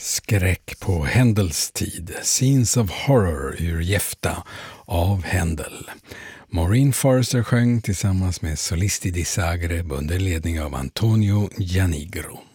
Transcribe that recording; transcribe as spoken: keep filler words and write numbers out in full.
Skräck på Händels tid, Scenes of Horror ur Jefta av Händel. Maureen Forrester sjöng tillsammans med Solisti di Zagreb under ledning av Antonio Gianigro.